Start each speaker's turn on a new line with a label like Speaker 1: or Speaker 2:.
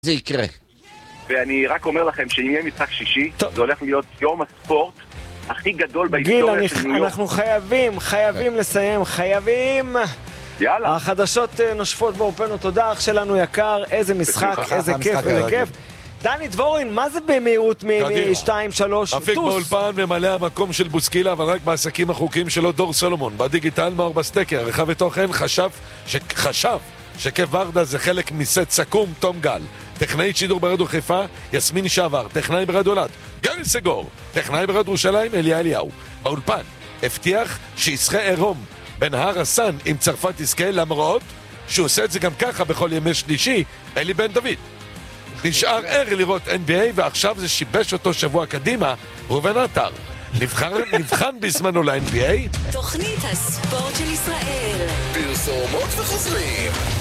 Speaker 1: זה יקרה.
Speaker 2: ואני רק אומר לכם שאם יהיה משחק שישי, זה הולך להיות יום הספורט הכי גדול בהיסטוריה של ניו יורק.
Speaker 3: אנחנו חייבים לסיים, חייבים.
Speaker 2: יאללה.
Speaker 3: החדשות נושפות בעורפנו, תודה אח שלנו יקר, איזה משחק, איזה כיף, איזה כיף. דני דבורין, מה זה במהירות מ-2-3?
Speaker 4: אפיק באולפן ממלא המקום של בוסקילה, אבל רק בעסקים החוקיים שלו דור סולומון. בדיגיטל מאור בסטקר, עריכה ותוכן, חשב שכיף ורדה זה חלק מסט סכו"ם תום גל. טכנאית שידור ברדיו חיפה, יסמין שעבר. טכנאי ברדיו אילת, גרי סגור. טכנאי ברדיו ירושלים, אליה אליהו. באולפן הבטיח שישחה עירום בין הר הסן עם צרפת יזכה, למרות שהוא עושה את זה גם ככה בכל ימי שלישי, אלי בן דוד. נשאר ער לראות NBA, ועכשיו זה שיבש אותו שבוע קדימה. ראובן עטר נבחן בזמנו ל-NBA.
Speaker 5: תוכנית הספורט של ישראל.
Speaker 6: פרסומות וחוזרים.